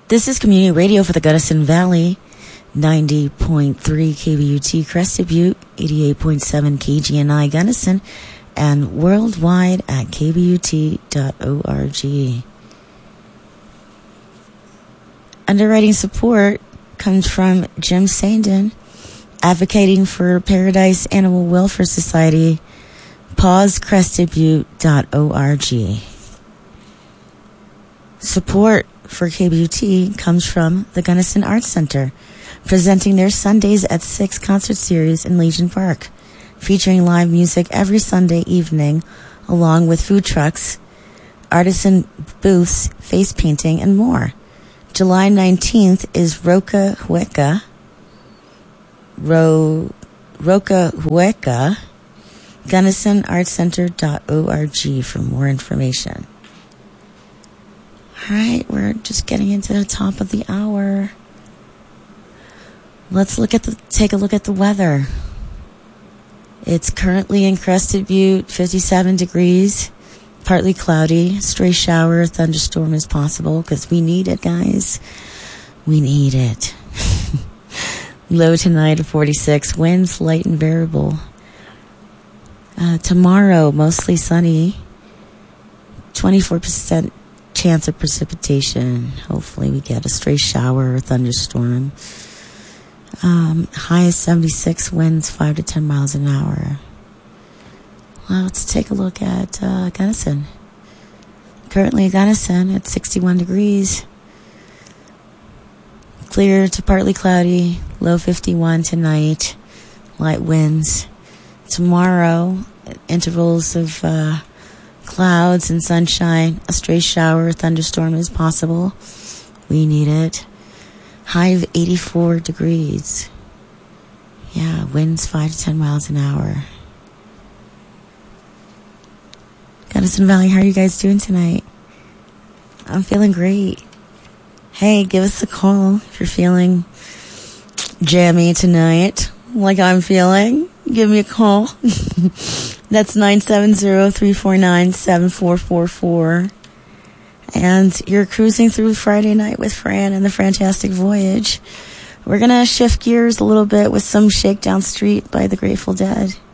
This is community radio for the Gunnison Valley, 90.3 KBUT Crested Butte, 88.7 KGNI Gunnison, and worldwide at kbut.org. Underwriting support comes from Jim Sandin, advocating for Paradise Animal Welfare Society, pausecrestedbutte.org. Support for KBUT comes from the Gunnison Arts Center, presenting their Sundays at 6 concert series in Legion Park, featuring live music every Sunday evening, along with food trucks, artisan booths, face painting, and more. July 19th is Roca Hueca, GunnisonArtsCenter.org for more information. All right, we're just getting into the top of the hour. Let's take a look at the weather. It's currently in Crested Butte, 57 degrees, partly cloudy, stray shower, thunderstorm is possible because we need it, guys. We need it. Low tonight of 46, winds light and variable. Tomorrow, mostly sunny, 24% chance of precipitation. Hopefully we get a stray shower or thunderstorm. High is 76, winds 5 to 10 miles an hour. Well, let's take a look at Gunnison. Currently Gunnison at 61 degrees. Clear to partly cloudy, low 51 tonight, light winds. Tomorrow, intervals of clouds and sunshine, a stray shower or thunderstorm is possible. We need it. High of 84 degrees. Yeah, winds 5 to 10 miles an hour. Gunnison Valley, how are you guys doing tonight? I'm feeling great. Hey, give us a call if you're feeling jammy tonight, like I'm feeling. Give me a call. That's 970-349-7444. And you're cruising through Friday night with Fran and the Fantastic Voyage. We're going to shift gears a little bit with some Shakedown Street by the Grateful Dead.